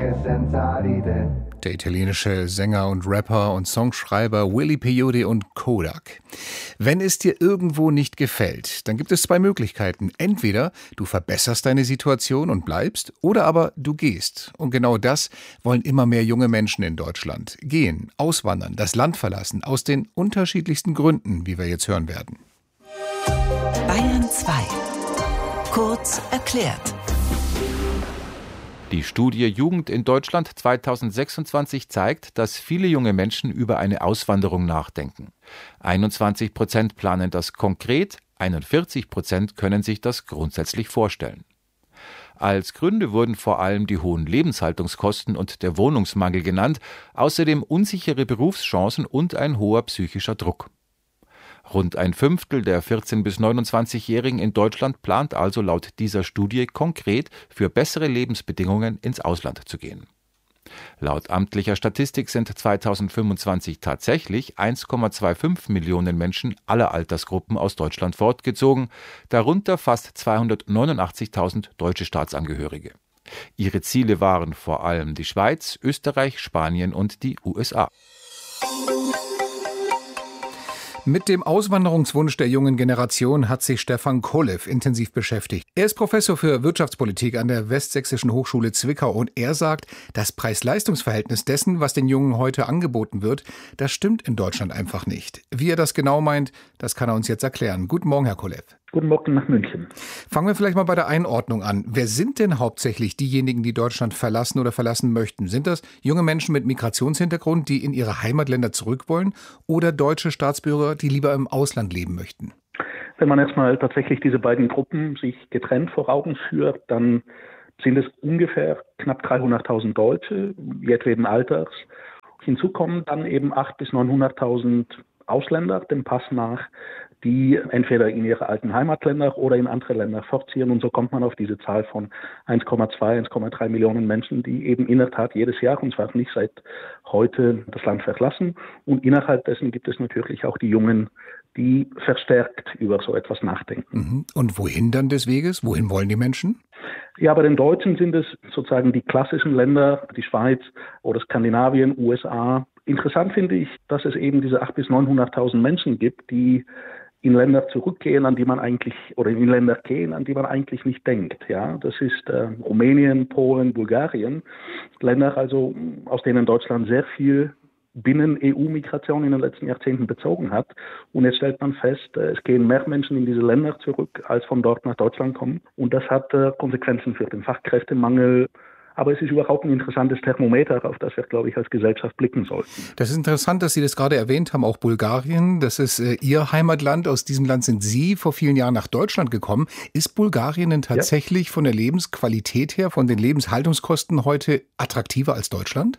Der italienische Sänger und Rapper und Songschreiber Willy Peyote und Kodak. Wenn es dir irgendwo nicht gefällt, dann gibt es zwei Möglichkeiten. Entweder du verbesserst deine Situation und bleibst, oder aber du gehst. Und genau das wollen immer mehr junge Menschen in Deutschland. Gehen, auswandern, das Land verlassen, aus den unterschiedlichsten Gründen, wie wir jetzt hören werden. Bayern 2. Kurz erklärt. Die Studie Jugend in Deutschland 2026 zeigt, dass viele junge Menschen über eine Auswanderung nachdenken. 21% planen das konkret, 41% können sich das grundsätzlich vorstellen. Als Gründe wurden vor allem die hohen Lebenshaltungskosten und der Wohnungsmangel genannt, außerdem unsichere Berufschancen und ein hoher psychischer Druck. Rund ein Fünftel der 14- bis 29-Jährigen in Deutschland plant also laut dieser Studie konkret für bessere Lebensbedingungen ins Ausland zu gehen. Laut amtlicher Statistik sind 2025 tatsächlich 1,25 Millionen Menschen aller Altersgruppen aus Deutschland fortgezogen, darunter fast 289.000 deutsche Staatsangehörige. Ihre Ziele waren vor allem die Schweiz, Österreich, Spanien und die USA. Mit dem Auswanderungswunsch der jungen Generation hat sich Stefan Kolev intensiv beschäftigt. Er ist Professor für Wirtschaftspolitik an der Westsächsischen Hochschule Zwickau und er sagt, das Preis-Leistungs-Verhältnis dessen, was den Jungen heute angeboten wird, das stimmt in Deutschland einfach nicht. Wie er das genau meint, das kann er uns jetzt erklären. Guten Morgen, Herr Kolev. Guten Morgen nach München. Fangen wir vielleicht mal bei der Einordnung an. Wer sind denn hauptsächlich diejenigen, die Deutschland verlassen oder verlassen möchten? Sind das junge Menschen mit Migrationshintergrund, die in ihre Heimatländer zurück wollen, oder deutsche Staatsbürger, die lieber im Ausland leben möchten? Wenn man jetzt mal tatsächlich diese beiden Gruppen sich getrennt vor Augen führt, dann sind es ungefähr knapp 300.000 Deutsche jedweden Alters. Hinzu kommen dann eben 800.000 bis 900.000 Ausländer, dem Pass nach, die entweder in ihre alten Heimatländer oder in andere Länder fortziehen. Und so kommt man auf diese Zahl von 1,2, 1,3 Millionen Menschen, die eben in der Tat jedes Jahr, und zwar nicht seit heute, das Land verlassen. Und innerhalb dessen gibt es natürlich auch die Jungen, die verstärkt über so etwas nachdenken. Und wohin dann des Weges? Wohin wollen die Menschen? Ja, bei den Deutschen sind es sozusagen die klassischen Länder, die Schweiz oder Skandinavien, USA. Interessant finde ich, dass es eben diese 800.000 bis 900.000 Menschen gibt, die in Länder zurückgehen, an die man eigentlich, oder in Länder gehen, an die man eigentlich nicht denkt. Ja, das ist Rumänien, Polen, Bulgarien, Länder also, aus denen Deutschland sehr viel Binnen-EU-Migration in den letzten Jahrzehnten bezogen hat. Und jetzt stellt man fest, es gehen mehr Menschen in diese Länder zurück, als von dort nach Deutschland kommen. Und das hat Konsequenzen für den Fachkräftemangel. Aber es ist überhaupt ein interessantes Thermometer, auf das wir, glaube ich, als Gesellschaft blicken sollten. Das ist interessant, dass Sie das gerade erwähnt haben, auch Bulgarien. Das ist Ihr Heimatland. Aus diesem Land sind Sie vor vielen Jahren nach Deutschland gekommen. Ist Bulgarien denn tatsächlich von der Lebensqualität her, von den Lebenshaltungskosten heute attraktiver als Deutschland?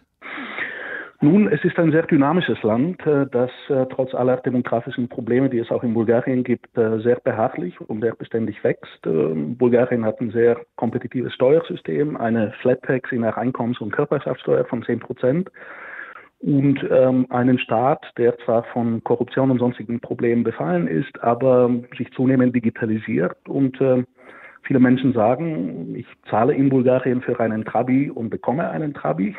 Nun, es ist ein sehr dynamisches Land, das trotz aller demografischen Probleme, die es auch in Bulgarien gibt, sehr beharrlich und sehr beständig wächst. Bulgarien hat ein sehr kompetitives Steuersystem, eine Flat Tax in der Einkommens- und Körperschaftssteuer von 10% und einen Staat, der zwar von Korruption und sonstigen Problemen befallen ist, aber sich zunehmend digitalisiert und viele Menschen sagen, ich zahle in Bulgarien für einen Trabi und bekomme einen Trabi.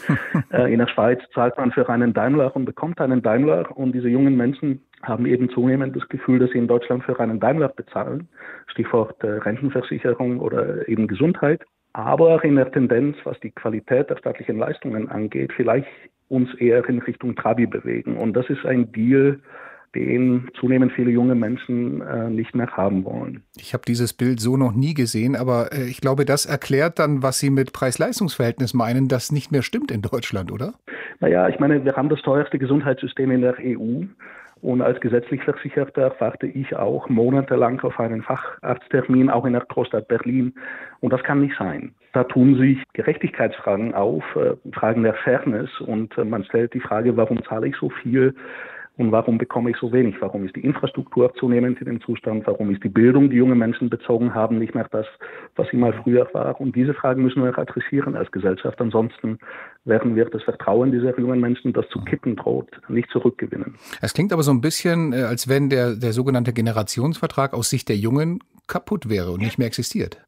In der Schweiz zahlt man für einen Daimler und bekommt einen Daimler. Und diese jungen Menschen haben eben zunehmend das Gefühl, dass sie in Deutschland für einen Daimler bezahlen. Stichwort Rentenversicherung oder eben Gesundheit. Aber in der Tendenz, was die Qualität der staatlichen Leistungen angeht, vielleicht uns eher in Richtung Trabi bewegen. Und das ist ein Deal, den zunehmend viele junge Menschen nicht mehr haben wollen. Ich habe dieses Bild so noch nie gesehen, aber ich glaube, das erklärt dann, was Sie mit Preis-Leistungs-Verhältnis meinen, das nicht mehr stimmt in Deutschland, oder? Naja, ich meine, wir haben das teuerste Gesundheitssystem in der EU. Und als gesetzlich Versicherter warte ich auch monatelang auf einen Facharzttermin, auch in der Großstadt Berlin. Und das kann nicht sein. Da tun sich Gerechtigkeitsfragen auf, Fragen der Fairness. Und man stellt die Frage, warum zahle ich so viel? Und warum bekomme ich so wenig? Warum ist die Infrastruktur zunehmend in dem Zustand? Warum ist die Bildung, die junge Menschen bezogen haben, nicht mehr das, was sie mal früher war? Und diese Fragen müssen wir adressieren als Gesellschaft. Ansonsten werden wir das Vertrauen dieser jungen Menschen, das zu kippen droht, nicht zurückgewinnen. Es klingt aber so ein bisschen, als wenn der sogenannte Generationsvertrag aus Sicht der Jungen kaputt wäre und nicht mehr existiert.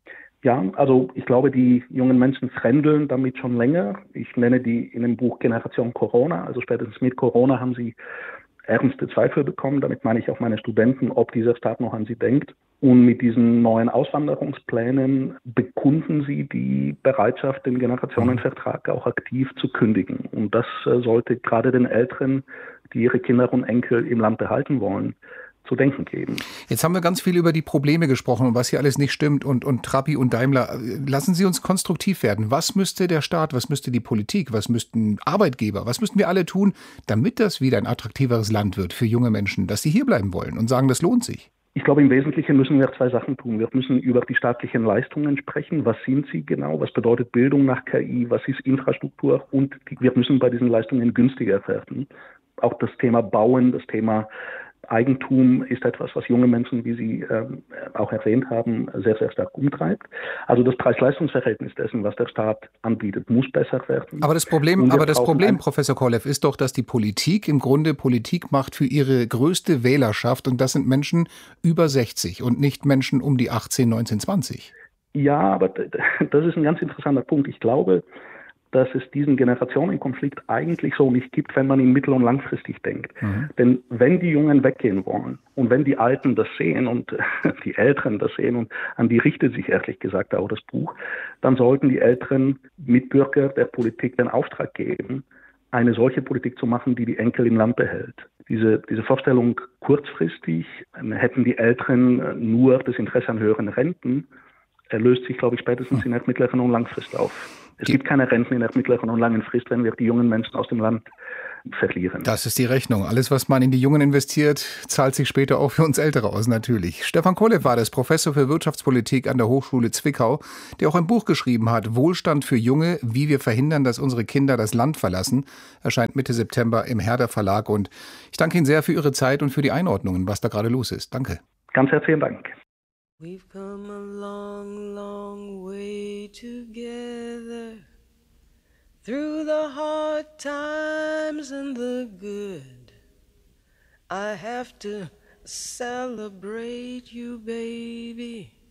Ja, also ich glaube, die jungen Menschen fremdeln damit schon länger. Ich nenne die in dem Buch Generation Corona. Also spätestens mit Corona haben sie ernste Zweifel bekommen. Damit meine ich auch meine Studenten, ob dieser Staat noch an sie denkt. Und mit diesen neuen Auswanderungsplänen bekunden sie die Bereitschaft, den Generationenvertrag auch aktiv zu kündigen. Und das sollte gerade den Älteren, die ihre Kinder und Enkel im Land behalten wollen, zu denken geben. Jetzt haben wir ganz viel über die Probleme gesprochen und was hier alles nicht stimmt und Trabi und Daimler. Lassen Sie uns konstruktiv werden. Was müsste der Staat, was müsste die Politik, was müssten Arbeitgeber, was müssten wir alle tun, damit das wieder ein attraktiveres Land wird für junge Menschen, dass sie hier bleiben wollen und sagen, das lohnt sich? Ich glaube, im Wesentlichen müssen wir 2 Sachen tun. Wir müssen über die staatlichen Leistungen sprechen. Was sind sie genau? Was bedeutet Bildung nach KI? Was ist Infrastruktur? Und wir müssen bei diesen Leistungen günstiger werden. Auch das Thema Bauen, das Thema Eigentum ist etwas, was junge Menschen, wie Sie auch erwähnt haben, sehr, sehr stark umtreibt. Also das Preis-Leistungs-Verhältnis dessen, was der Staat anbietet, muss besser werden. Aber das Problem, Professor Kolev, ist doch, dass die Politik im Grunde Politik macht für ihre größte Wählerschaft und das sind Menschen über 60 und nicht Menschen um die 18, 19, 20. Ja, aber das ist ein ganz interessanter Punkt. Ich glaube, dass es diesen Generationenkonflikt eigentlich so nicht gibt, wenn man ihn mittel- und langfristig denkt. Denn wenn die Jungen weggehen wollen und wenn die Alten das sehen und die Älteren das sehen, und an die richtet sich ehrlich gesagt auch das Buch, dann sollten die älteren Mitbürger der Politik den Auftrag geben, eine solche Politik zu machen, die die Enkel im Land behält. Diese Vorstellung, kurzfristig hätten die Älteren nur das Interesse an höheren Renten, löst sich, glaube ich, spätestens in der mittleren und Langfrist auf. Es gibt keine Renten in der mittleren und langen Frist, wenn wir die jungen Menschen aus dem Land verlieren. Das ist die Rechnung. Alles, was man in die Jungen investiert, zahlt sich später auch für uns Ältere aus, natürlich. Stefan Kolev war das, Professor für Wirtschaftspolitik an der Hochschule Zwickau, der auch ein Buch geschrieben hat, Wohlstand für Junge, wie wir verhindern, dass unsere Kinder das Land verlassen. Erscheint Mitte September im Herder Verlag. Und ich danke Ihnen sehr für Ihre Zeit und für die Einordnungen, was da gerade los ist. Danke. Ganz herzlichen Dank. We've come a long, long way together, through the hard times and the good. I have to celebrate you, baby.